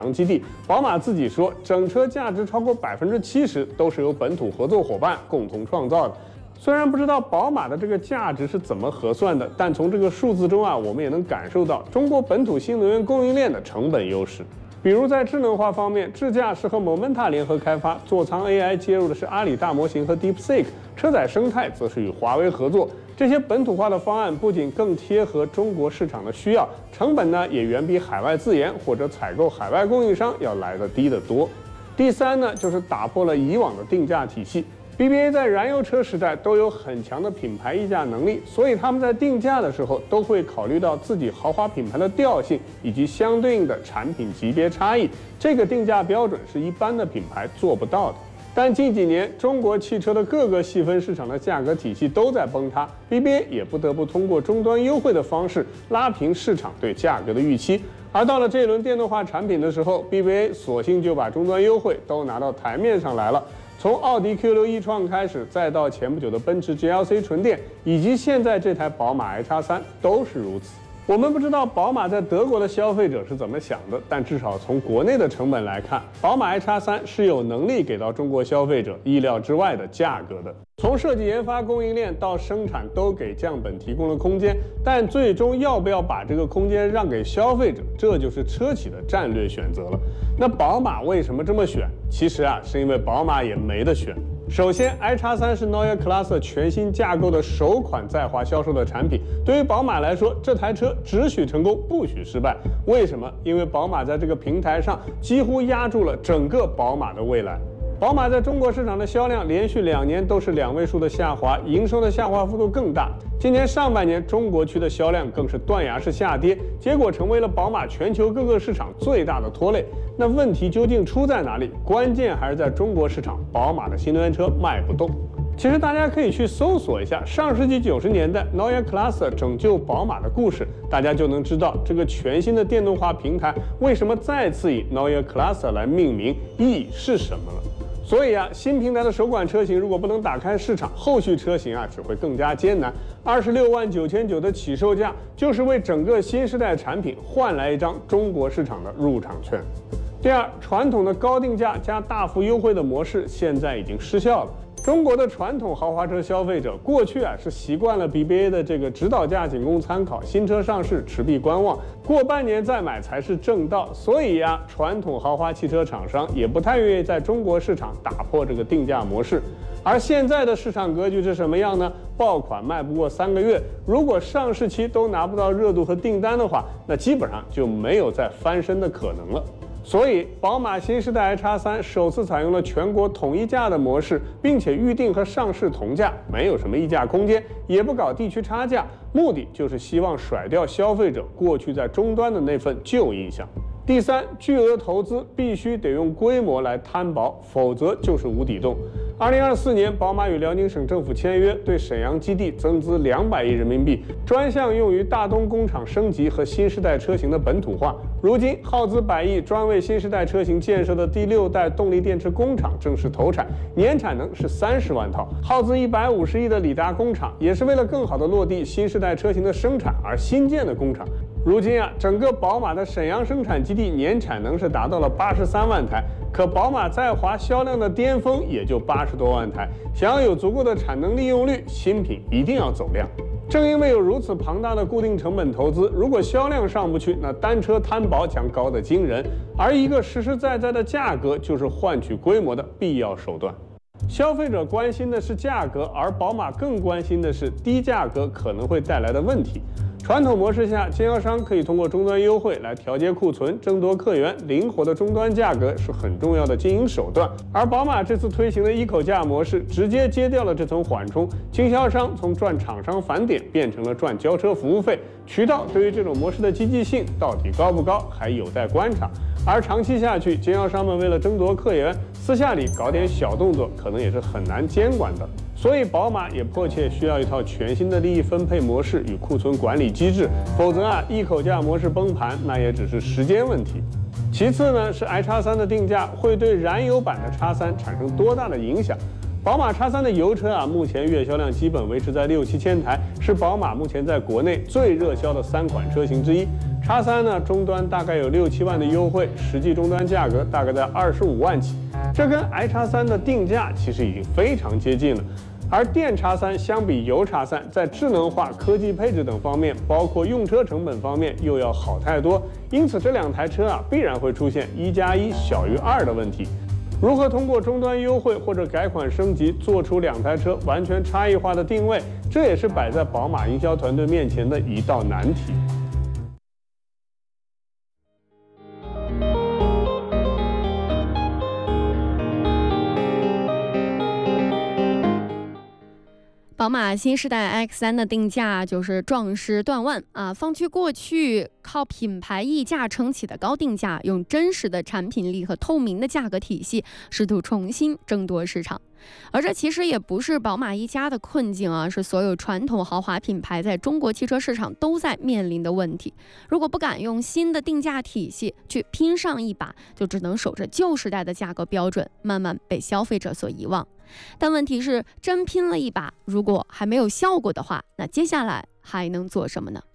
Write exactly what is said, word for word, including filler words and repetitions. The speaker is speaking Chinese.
基地，宝马自己说，整车价值超过百分之七十都是由本土合作伙伴共同创造的。虽然不知道宝马的这个价值是怎么核算的，但从这个数字中啊，我们也能感受到中国本土新能源供应链的成本优势。比如在智能化方面，智驾是和 Momenta 联合开发，座舱 A I 接入的是阿里大模型和 DeepSeek， 车载生态则是与华为合作。这些本土化的方案不仅更贴合中国市场的需要，成本呢也远比海外自研或者采购海外供应商要来得低得多。第三呢，就是打破了以往的定价体系。B B A 在燃油车时代都有很强的品牌溢价能力，所以他们在定价的时候都会考虑到自己豪华品牌的调性以及相对应的产品级别差异。这个定价标准是一般的品牌做不到的。但近几年，中国汽车的各个细分市场的价格体系都在崩塌 ，B B A 也不得不通过终端优惠的方式拉平市场对价格的预期。而到了这一轮电动化产品的时候 ，B B A 索性就把终端优惠都拿到台面上来了。从奥迪 Q 六 e 创开始，再到前不久的奔驰 G L C 纯电，以及现在这台宝马 i X 三，都是如此。我们不知道宝马在德国的消费者是怎么想的，但至少从国内的成本来看，宝马 i X 三是有能力给到中国消费者意料之外的价格的。从设计研发、供应链到生产，都给降本提供了空间，但最终要不要把这个空间让给消费者，这就是车企的战略选择了。那宝马为什么这么选？其实啊，是因为宝马也没得选。首先 ，i X 三是 Neue Klasse 全新架构的首款在华销售的产品。对于宝马来说，这台车只许成功，不许失败。为什么？因为宝马在这个平台上几乎压住了整个宝马的未来。宝马在中国市场的销量连续两年都是两位数的下滑，营收的下滑幅度更大。今年上半年中国区的销量更是断崖式下跌，结果成为了宝马全球各个市场最大的拖累。那问题究竟出在哪里？关键还是在中国市场，宝马的新能源车卖不动。其实大家可以去搜索一下上世纪九十年代 Neue Klasse 拯救宝马的故事，大家就能知道这个全新的电动化平台为什么再次以 Neue Klasse 来命名，意义是什么了。所以啊，新平台的首款车型如果不能打开市场，后续车型啊只会更加艰难。二十六万九千九的起售价，就是为整个新时代产品换来一张中国市场的入场券。第二，传统的高定价加大幅优惠的模式现在已经失效了。中国的传统豪华车消费者过去啊是习惯了 B B A 的这个指导价仅供参考，新车上市持币观望，过半年再买才是正道。所以呀、啊，传统豪华汽车厂商也不太愿意在中国市场打破这个定价模式。而现在的市场格局是什么样呢？爆款卖不过三个月，如果上市期都拿不到热度和订单的话，那基本上就没有再翻身的可能了。所以，宝马新时代 i X 三首次采用了全国统一价的模式，并且预定和上市同价，没有什么溢价空间，也不搞地区差价，目的就是希望甩掉消费者过去在终端的那份旧印象。第三，巨额投资必须得用规模来摊薄，否则就是无底洞。二零二四年，宝马与辽宁省政府签约，对沈阳基地增资两百亿人民币，专项用于大东工厂升级和新时代车型的本土化。如今，耗资百亿专为新时代车型建设的第六代动力电池工厂正式投产，年产能是三十万套。耗资一百五十亿的里达工厂，也是为了更好的落地新时代车型的生产而新建的工厂。如今啊，整个宝马的沈阳生产基地年产能是达到了八十三万台，可宝马在华销量的巅峰也就八十多万台。想要有足够的产能利用率，新品一定要走量。正因为有如此庞大的固定成本投资，如果销量上不去，那单车摊薄将高得惊人。而一个实实在在的价格，就是换取规模的必要手段。消费者关心的是价格，而宝马更关心的是低价格可能会带来的问题。传统模式下，经销商可以通过终端优惠来调节库存、争夺客源，灵活的终端价格是很重要的经营手段。而宝马这次推行的一口价模式，直接揭掉了这层缓冲，经销商从赚厂商返点变成了赚交车服务费。渠道对于这种模式的积极性到底高不高，还有待观察。而长期下去，经销商们为了争夺客源，私下里搞点小动作，可能也是很难监管的。所以，宝马也迫切需要一套全新的利益分配模式与库存管理机制，否则啊，一口价模式崩盘，那也只是时间问题。其次呢，是 i X 三的定价会对燃油版的 X 三产生多大的影响？宝马 X 三的油车啊，目前月销量基本维持在六七千台，是宝马目前在国内最热销的三款车型之一。X 叉三呢，终端大概有六七万的优惠，实际终端价格大概在二十五万起，这跟 i 叉三的定价其实已经非常接近了。而电叉三相比油叉三，在智能化、科技配置等方面，包括用车成本方面又要好太多，因此这两台车啊必然会出现一加一小于二的问题。如何通过终端优惠或者改款升级，做出两台车完全差异化的定位，这也是摆在宝马营销团队面前的一道难题。 宝马新时代 X 三 的定价就是壮士断腕啊！放弃过去靠品牌溢价撑起的高定价，用真实的产品力和透明的价格体系，试图重新争夺市场。而这其实也不是宝马一家的困境啊，是所有传统豪华品牌在中国汽车市场都在面临的问题。如果不敢用新的定价体系去拼上一把，就只能守着旧时代的价格标准，慢慢被消费者所遗忘。但问题是，真拼了一把，如果还没有效果的话，那接下来还能做什么呢？